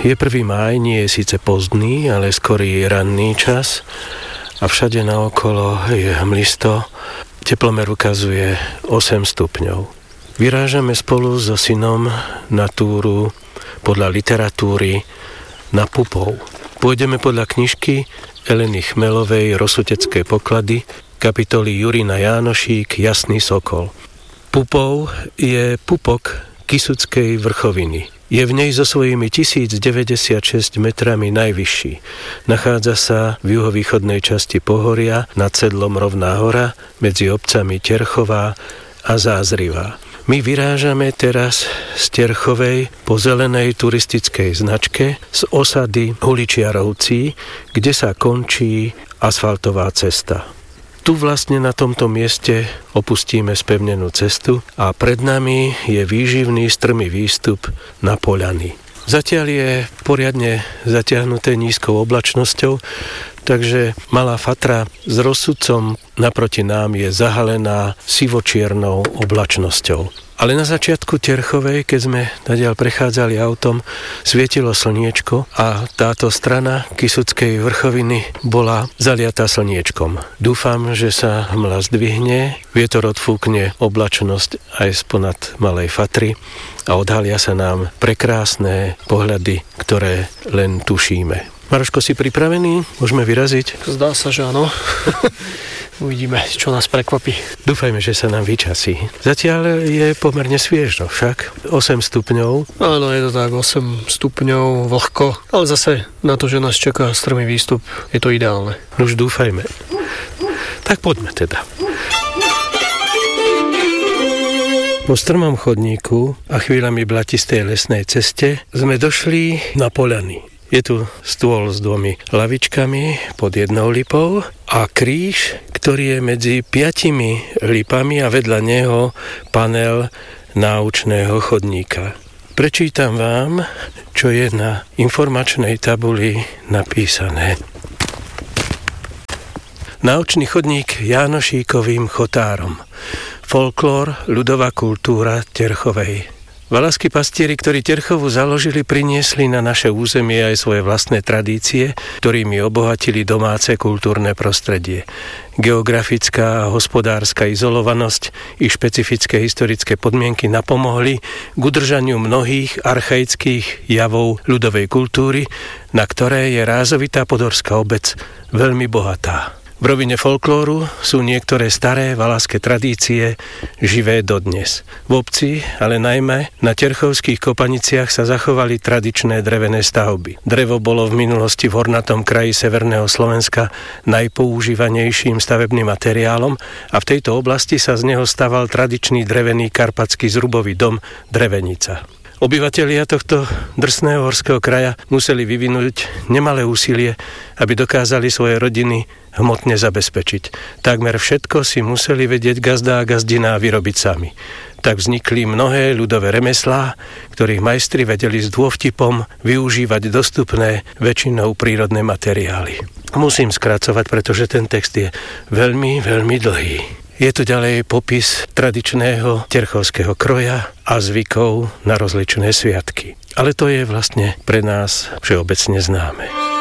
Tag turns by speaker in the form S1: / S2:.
S1: Je 1. máj, nie je síce pozdný, ale skorý ranný čas a všade naokolo je hmlisto. Teplomer ukazuje 8 stupňov. Vyrážame spolu so synom na túru podľa literatúry na Pupov. Pôjdeme podľa knižky Eleny Chmelovej Rosutecké poklady, kapitoly Jurina Jánošík Jasný sokol. Pupov je pupok Kysuckej vrchoviny. Je v nej so svojimi 1096 metrami najvyšší. Nachádza sa v juhovýchodnej časti pohoria nad sedlom Rovná hora medzi obcami Terchová a Zázrivá. My vyrážame teraz z Terchovej po zelenej turistickej značke z osady Huličiarovci, kde sa končí asfaltová cesta. Tu vlastne na tomto mieste opustíme spevnenú cestu a pred nami je výživný strmý výstup na poľany. Zatiaľ je poriadne zatiahnuté nízkou oblačnosťou, takže Malá Fatra s Rossudcom naproti nám je zahalená sivočiernou oblačnosťou. Ale na začiatku Terchovej, keď sme nadiaľ prechádzali autom, svietilo slniečko a táto strana Kysuckej vrchoviny bola zaliatá slniečkom. Dúfam, že sa hmla zdvihne, vietor odfúkne oblačnosť aj sponad Malej Fatry a odhalia sa nám prekrásne pohľady, ktoré len tušíme. Maroško, si pripravený? Môžeme vyraziť?
S2: Zdá sa, že áno. Uvidíme, čo nás prekvapí.
S1: Dúfajme, že sa nám vyčasí. Zatiaľ je pomerne sviežo, však 8 stupňov.
S2: Áno, je to tak, 8 stupňov, vlhko, ale zase na to, že nás čaká strmý výstup, je to ideálne.
S1: Už dúfajme. Tak poďme teda. Po strmom chodníku a chvíľami blatistej lesnej ceste sme došli na poľany. Je tu stôl s 2 lavičkami pod 1 lipou a kríž, ktorý je medzi 5 lipami a vedľa neho panel náučného chodníka. Prečítam vám, čo je na informačnej tabuli napísané. Náučný chodník Jánošíkovým chotárom. Folklór, ľudová kultúra Terchovej. Valašskí pastieri, ktorí Terchovu založili, priniesli na naše územie aj svoje vlastné tradície, ktorými obohatili domáce kultúrne prostredie. Geografická a hospodárska izolovanosť i špecifické historické podmienky napomohli k udržaniu mnohých archaických javov ľudovej kultúry, na ktoré je rázovitá podorská obec veľmi bohatá. V rovine folklóru sú niektoré staré valašské tradície živé dodnes. V obci, ale najmä na terchovských kopaniciach sa zachovali tradičné drevené stavby. Drevo bolo v minulosti v hornatom kraji severného Slovenska najpoužívanejším stavebným materiálom a v tejto oblasti sa z neho staval tradičný drevený karpatský zrubový dom Drevenica. Obyvatelia tohto drsného horského kraja museli vyvinúť nemalé úsilie, aby dokázali svoje rodiny hmotne zabezpečiť. Takmer všetko si museli vedieť gazda a gazdina vyrobiť sami. Tak vznikli mnohé ľudové remeslá, ktorých majstri vedeli s dôvtipom využívať dostupné väčšinou prírodné materiály. Musím skracovať, pretože ten text je veľmi, veľmi dlhý. Je tu ďalej popis tradičného terchovského kroja a zvykov na rozličné sviatky. Ale to je vlastne pre nás všeobecne známe.